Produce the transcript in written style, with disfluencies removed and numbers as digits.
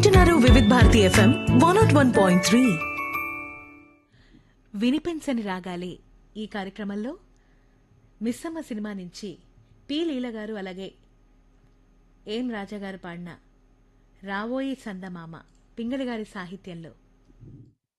వివిధ భారతి ఎఫ్ఎం 101.3. వినిపించని రాగాలే ఈ కార్యక్రమంలో మిస్సమ్మ సినిమా నుంచి పి లీల గారు అలాగే ఎం రాజా గారు పాడిన రావోయి చందమామ పింగళి గారి సాహిత్యంలో